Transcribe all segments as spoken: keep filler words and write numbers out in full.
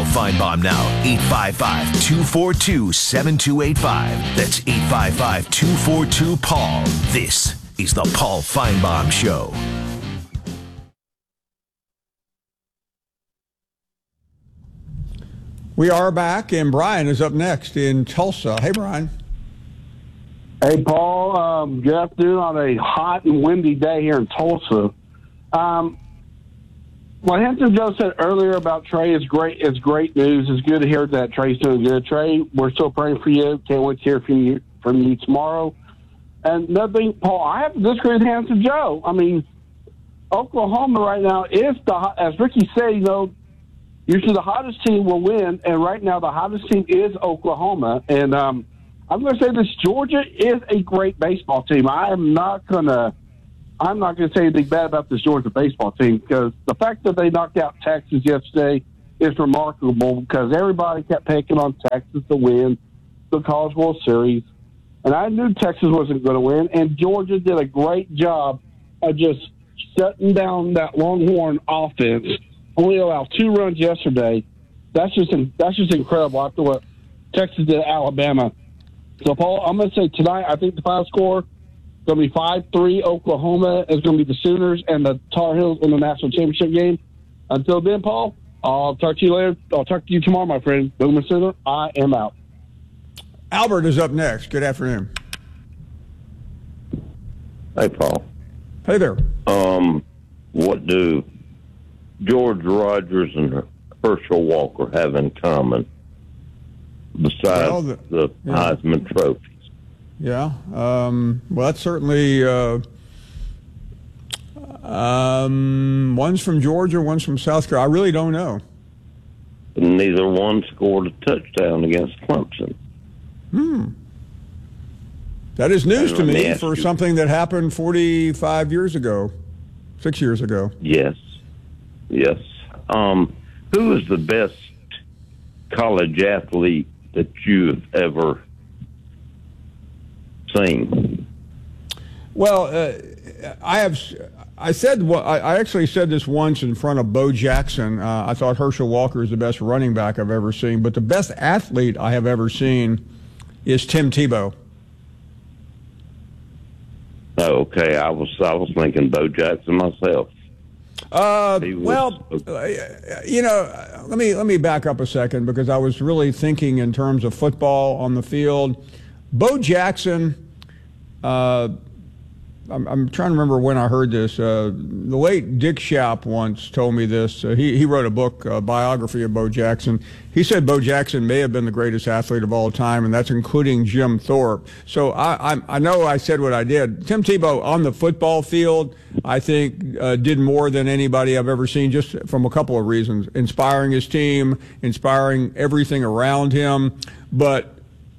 Paul Feinbaum now. eight five five, two four two, seven two eight five. That's eight five five, two four two, Paul. This is the Paul Feinbaum Show. We are back, and Brian is up next in Tulsa. Hey, Brian. Hey, Paul. Um, good afternoon on a hot and windy day here in Tulsa. Um, what Hanson Joe said earlier about Trey is great. It's great news. It's good to hear that Trey's doing good. Trey, we're still praying for you. Can't wait to hear from you, from you tomorrow. And another thing, Paul, I have to disagree with Hanson Joe. I mean, Oklahoma right now is the, as Ricky said, you know, usually the hottest team will win, and right now the hottest team is Oklahoma. And um, I'm going to say this: Georgia is a great baseball team. I am not going to, I'm not going to say anything bad about this Georgia baseball team, because the fact that they knocked out Texas yesterday is remarkable, because everybody kept picking on Texas to win the College World Series, and I knew Texas wasn't going to win. And Georgia did a great job of just shutting down that Longhorn offense. Only allowed two runs yesterday. That's just that's just incredible after what Texas did at Alabama. So, Paul, I'm going to say tonight, I think the final score is going to be five three. Oklahoma is going to be the Sooners and the Tar Heels in the national championship game. Until then, Paul, I'll talk to you later. I'll talk to you tomorrow, my friend. Boomer Sooner, I am out. Albert is up next. Good afternoon. Hey, Paul. Hey there. Um, what do George Rogers and Herschel Walker have in common besides well, the, the yeah. Heisman trophies? Yeah. Um, well, that's certainly uh, um, one's from Georgia, one's from South Carolina. I really don't know. Neither one scored a touchdown against Clemson. Hmm. That is news And to let me me ask for you- something that happened forty-five years ago, six years ago. Yes. Yes. Um, who is the best college athlete that you've ever seen? Well, uh, I have. I said. Well, I I actually said this once in front of Bo Jackson. Uh, I thought Herschel Walker is the best running back I've ever seen, but the best athlete I have ever seen is Tim Tebow. Oh, okay. I was I was thinking Bo Jackson myself. Uh, He was- well, uh, you know, let me let me back up a second, because I was really thinking in terms of football on the field. Bo Jackson. Uh, I'm, I'm trying to remember when I heard this. Uh, the late Dick Schaap once told me this. Uh, he, he wrote a book, a biography of Bo Jackson. He said Bo Jackson may have been the greatest athlete of all time, and that's including Jim Thorpe. So I, I, I know I said what I did. Tim Tebow on the football field, I think, uh, did more than anybody I've ever seen, just from a couple of reasons. Inspiring his team, inspiring everything around him. But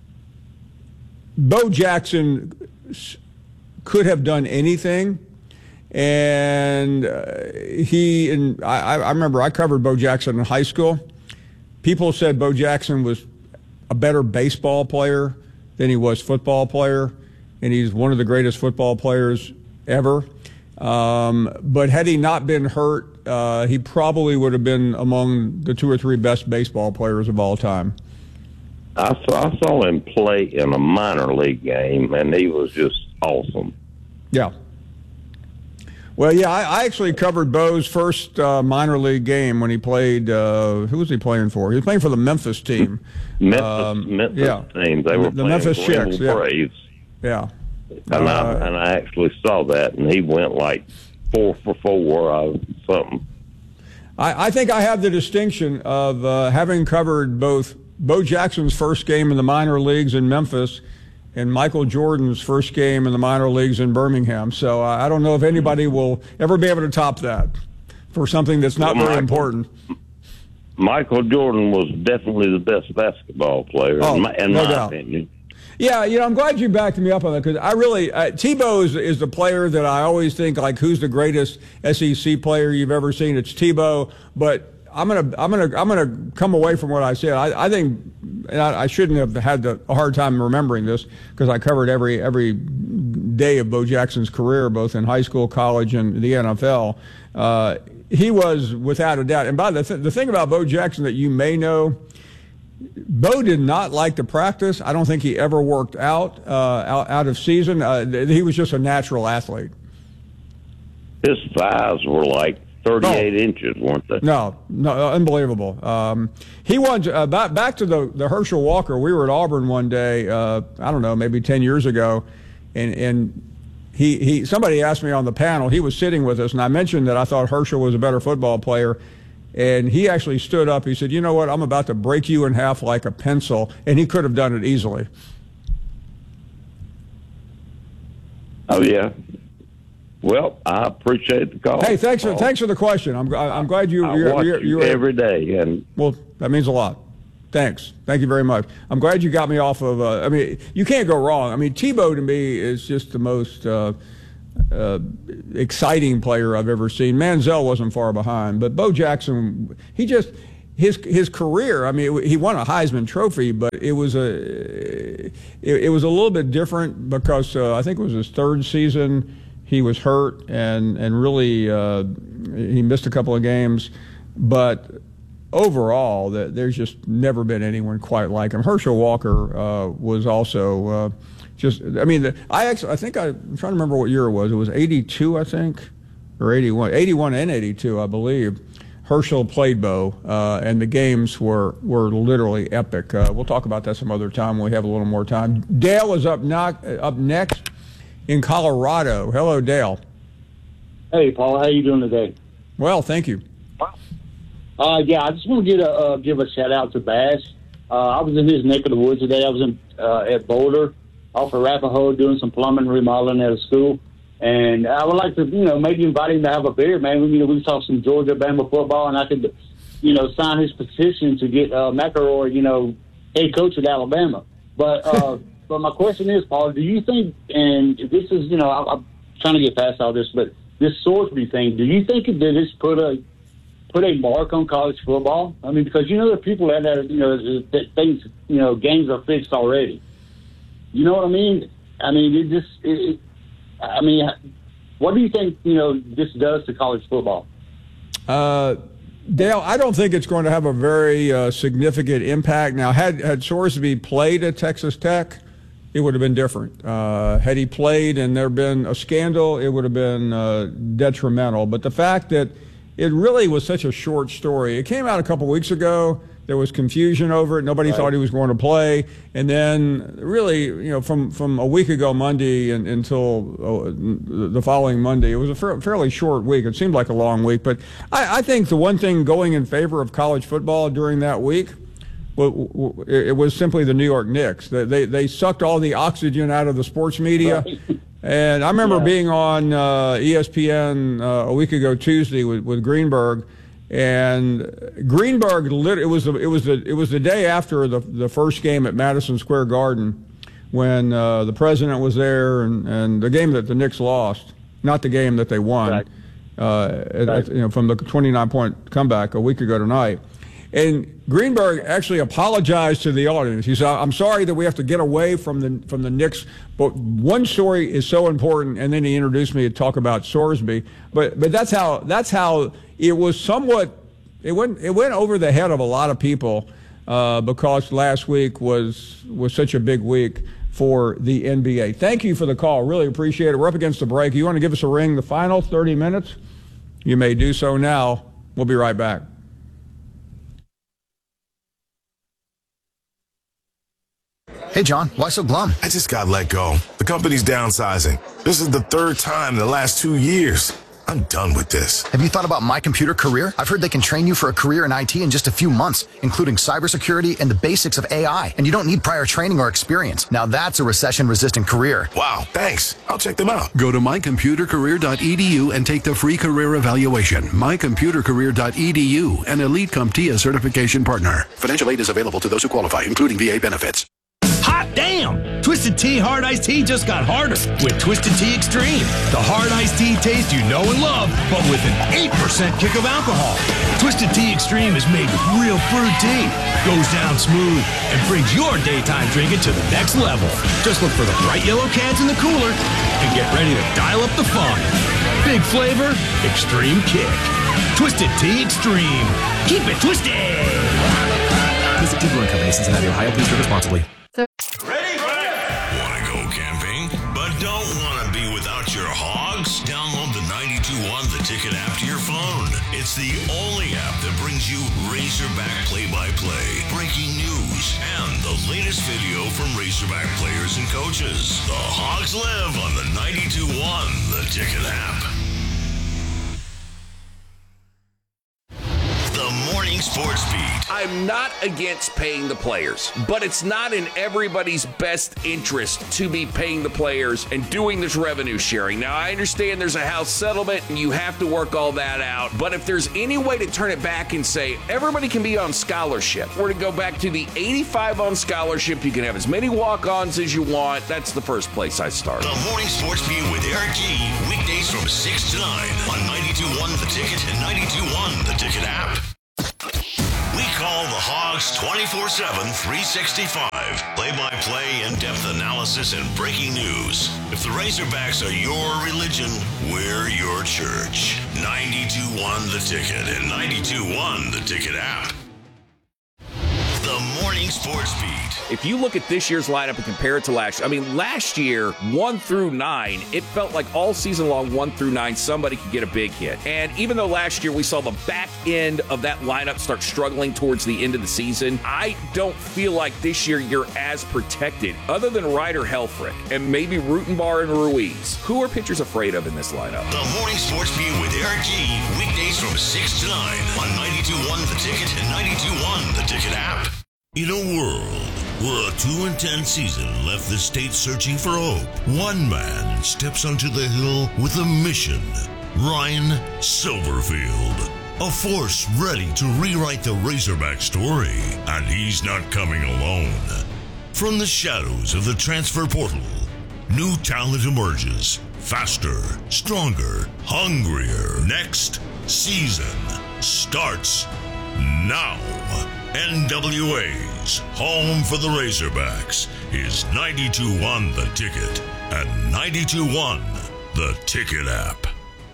Bo Jackson could have done anything, and uh, he and I, I remember I covered Bo Jackson in high school. People said Bo Jackson was a better baseball player than he was football player, and he's one of the greatest football players ever. Um, but had he not been hurt, uh, he probably would have been among the two or three best baseball players of all time. I saw, I saw him play in a minor league game, and he was just awesome. Yeah. Well, yeah, I, I actually covered Bo's first uh, minor league game when he played. Uh, who was he playing for? He was playing for the Memphis team. Memphis, Um, Memphis yeah. team. They were The playing Memphis for Chicks, Rebel yeah. Braves. Yeah. And, Uh, I, and I actually saw that, and he went like four for four or something. I, I think I have the distinction of uh, having covered both Bo Jackson's first game in the minor leagues in Memphis and Michael Jordan's first game in the minor leagues in Birmingham. So uh, I don't know if anybody will ever be able to top that for something that's not Well, very Michael, important. Michael Jordan was definitely the best basketball player, Oh, in my, in no my doubt. opinion. Yeah, you know, I'm glad you backed me up on that, because I really uh, Tebow is, is the player that I always think, like, who's the greatest S E C player you've ever seen? It's Tebow. But I'm gonna I'm gonna I'm gonna come away from what I said. I, I think, and I, I shouldn't have had the, a hard time remembering this, because I covered every every day of Bo Jackson's career, both in high school, college, and the N F L. Uh, he was without a doubt. And by the th- the thing about Bo Jackson that you may know, Bo did not like to practice. I don't think he ever worked out uh, out, out of season. Uh, he was just a natural athlete. His thighs were like thirty-eight oh. inches, weren't they? No, no, unbelievable. Um, he won uh, back, back to the, the Herschel Walker. We were at Auburn one day, uh, I don't know, maybe ten years ago, and, and he, he somebody asked me on the panel, he was sitting with us, and I mentioned that I thought Herschel was a better football player, and he actually stood up. He said, you know what, I'm about to break you in half like a pencil, and he could have done it easily. Oh, yeah. Well, I appreciate the call. Hey, thanks for thanks for the question. I'm I'm glad you. I you're, watch you're, you you're, every day, and well, that means a lot. Thanks, thank you very much. I'm glad you got me off of. Uh, I mean, you can't go wrong. I mean, Tebow to me is just the most uh, uh, exciting player I've ever seen. Manziel wasn't far behind, but Bo Jackson, he just his his career. I mean, he won a Heisman Trophy, but it was a it, it was a little bit different because uh, I think it was his third season. He was hurt and and really uh, he missed a couple of games, but overall, the, there's just never been anyone quite like him. Herschel Walker uh, was also uh, just. I mean, the, I actually I think I, I'm trying to remember what year it was. It was eighty-two, I think, or eighty-one, eighty-one and eighty-two, I believe. Herschel played Bo, uh, and the games were were literally epic. Uh, we'll talk about that some other time when we have a little more time. Dale is up knock, up next. In Colorado. Hello, Dale. Hey, Paul. How you doing today? Well, thank you. Uh, yeah, I just want to get a, uh, give a shout out to Bass. Uh, I was in his neck of the woods today. I was in uh, at Boulder, off of Arapahoe, doing some plumbing remodeling at a school, and I would like to, you know, maybe invite him to have a beer, man. We, you know, we talk some Georgia Bama football, and I could, you know, sign his petition to get uh, McElroy, you know, head coach at Alabama. But uh, But my question is, Paul, do you think, and this is, you know, I, I'm trying to get past all this, but this Sorsby thing, do you think that this put a put a mark on college football? I mean, because you know there are people that are, you know, that things, you know, games are fixed already. You know what I mean? I mean, it just, it, it, I mean, what do you think, you know, this does to college football? Uh, Dale, I don't think it's going to have a very uh, significant impact. Now, had had Sorsby played at Texas Tech, it would have been different. Uh, had he played and there been a scandal, it would have been uh, detrimental. But the fact that it really was such a short story, it came out a couple weeks ago. There was confusion over it. Nobody right. thought he was going to play. And then really, you know, from, from a week ago Monday and, until uh, the following Monday, it was a fa- fairly short week. It seemed like a long week. But I, I think the one thing going in favor of college football during that week, well, it was simply the New York Knicks. They, they, they sucked all the oxygen out of the sports media. Right. And I remember yeah. being on uh, E S P N uh, a week ago Tuesday with, with Greenberg. And Greenberg, it was the, it was the it was the day after the the first game at Madison Square Garden, when uh, the president was there, and, and the game that the Knicks lost, not the game that they won, right. uh, right. you know, from the twenty-nine point comeback a week ago tonight. And Greenberg actually apologized to the audience. He said, "I'm sorry that we have to get away from the from the Knicks, but one story is so important." And then he introduced me to talk about Sorsby. But but that's how that's how it was somewhat. It went it went over the head of a lot of people uh, because last week was was such a big week for the N B A. Thank you for the call. Really appreciate it. We're up against the break. You want to give us a ring? The final thirty minutes? You may do so now. We'll be right back. Hey, John, why so glum? I just got let go. The company's downsizing. This is the third time in the last two years. I'm done with this. Have you thought about My Computer Career? I've heard they can train you for a career in I T in just a few months, including cybersecurity and the basics of A I. And you don't need prior training or experience. Now that's a recession-resistant career. Wow, thanks. I'll check them out. Go to my computer career dot e d u and take the free career evaluation. my computer career dot e d u, an Elite CompTIA certification partner. Financial aid is available to those who qualify, including V A benefits. Hot damn! Twisted Tea Hard Iced Tea just got harder with Twisted Tea Extreme. The hard iced tea taste you know and love, but with an eight percent kick of alcohol. Twisted Tea Extreme is made with real fruit tea, goes down smooth, and brings your daytime drinking to the next level. Just look for the bright yellow cans in the cooler and get ready to dial up the fun. Big flavor, extreme kick. Twisted Tea Extreme. Keep it twisted. Visit T. Brewing Company, Cincinnati, Ohio. Please drink responsibly. Ready? Want to go camping, but don't want to be without your hogs? Download the ninety-two one The Ticket app to your phone. It's the only app that brings you Razorback play-by-play, breaking news, and the latest video from Razorback players and coaches. The Hogs live on the ninety-two one The Ticket app. The Morning Sports Beat. I'm not against paying the players, but it's not in everybody's best interest to be paying the players and doing this revenue sharing. Now, I understand there's a House settlement and you have to work all that out, but if there's any way to turn it back and say everybody can be on scholarship, or to go back to the eighty-five on scholarship, you can have as many walk-ons as you want, that's the first place I start. The Morning Sports Beat with Eric G. Weekdays from six to nine on ninety-two one The Ticket and ninety-two one The Ticket app. We call the Hogs twenty-four seven, three sixty-five. Play-by-play, in-depth analysis, and breaking news. If the Razorbacks are your religion, we're your church. ninety-two one The Ticket and ninety-two one The Ticket app. The Morning Sports Beat. If you look at this year's lineup and compare it to last year, I mean, last year, one through nine, it felt like all season long, one through nine, somebody could get a big hit. And even though last year we saw the back end of that lineup start struggling towards the end of the season, I don't feel like this year you're as protected, other than Ryder Helfrich and maybe Rutenbar and Ruiz. Who are pitchers afraid of in this lineup? The Morning Sports Beat with Eric G. Weekdays from six to nine on ninety-two one The Ticket and ninety-two one The Ticket app. In a world where a two and ten season left the state searching for hope, one man steps onto the hill with a mission. Ryan Silverfield, a force ready to rewrite the Razorback story, and he's not coming alone. From the shadows of the transfer portal, new talent emerges. Faster, stronger, hungrier. Next season starts now. N W A's home for the Razorbacks is ninety-two one The Ticket and ninety-two one The Ticket app.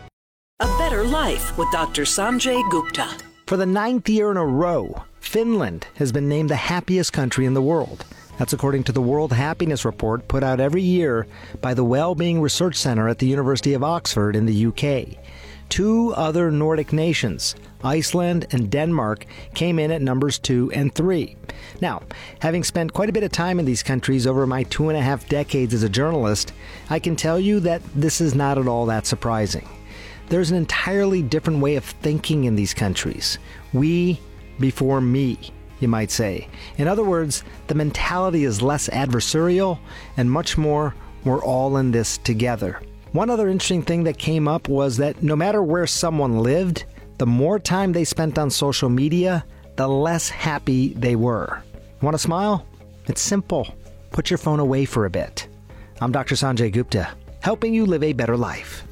A better life with Doctor Sanjay Gupta. For the ninth year in a row, Finland has been named the happiest country in the world. That's according to the World Happiness Report put out every year by the Wellbeing Research Center at the University of Oxford in the U K. Two other Nordic nations, Iceland and Denmark, came in at numbers two and three. Now, having spent quite a bit of time in these countries over my two and a half decades as a journalist, I can tell you that this is not at all that surprising. There's an entirely different way of thinking in these countries. We before me, you might say. In other words, the mentality is less adversarial and much more, we're all in this together. One other interesting thing that came up was that no matter where someone lived, the more time they spent on social media, the less happy they were. Want to smile? It's simple. Put your phone away for a bit. I'm Doctor Sanjay Gupta, helping you live a better life.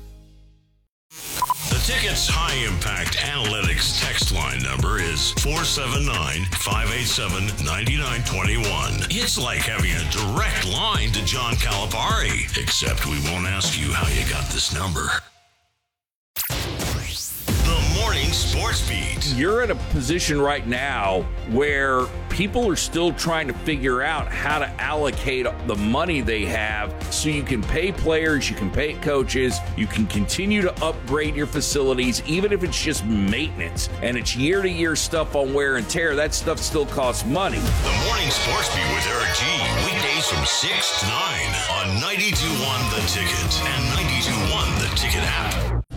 The Ticket's high-impact analytics text line number is four seven nine, five eight seven, nine nine two one. It's like having a direct line to John Calipari, except we won't ask you how you got this number. The Morning Sports Beat. You're in a position right now where people are still trying to figure out how to allocate the money they have so you can pay players, you can pay coaches, you can continue to upgrade your facilities, even if it's just maintenance and it's year-to-year stuff on wear and tear. That stuff still costs money. The Morning Sports Beat with Eric G. Weekdays from six to nine on ninety-two one The Ticket and ninety-two one The Ticket app.